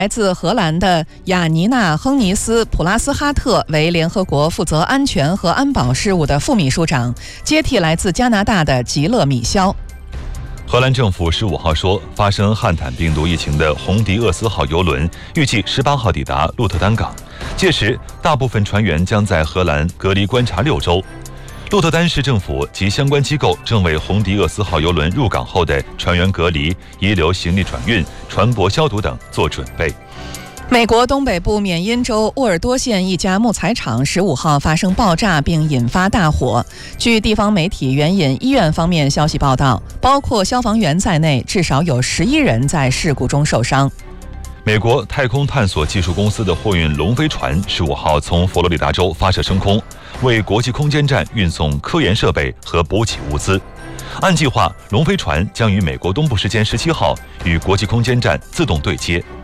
来自荷兰的雅尼娜·亨尼斯·普拉斯哈特为联合国负责安全和安保事务的副秘书长，接替来自加拿大的吉勒·米肖。 荷兰政府15号说，发生汉坦病毒疫情的红迪厄斯号邮轮预计18号抵达鹿特丹港，届时大部分船员将在荷兰隔离观察6周。鹿特丹市政府及相关机构正为红迪厄斯号邮轮入港后的船员隔离、遗留行李转运、船舶消毒等做准备。 美国东北部缅因州沃尔多县一家木材厂15号发生爆炸并引发大火。据地方媒体援引医院方面消息报道，包括消防员在内，至少有11人在事故中受伤。 美国太空探索技术公司的货运龙飞船15号从佛罗里达州发射升空，为国际空间站运送科研设备和补给物资。按计划，龙飞船将于美国东部时间17号与国际空间站自动对接。